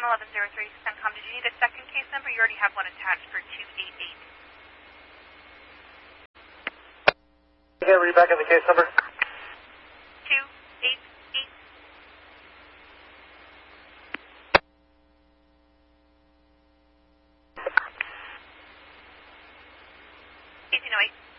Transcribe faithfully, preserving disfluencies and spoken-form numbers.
one one zero three, CENTCOM. Did you need a second case number? You already have one attached for two eight eight. Again, read back in the case number. two eight eight. eighteen oh eight.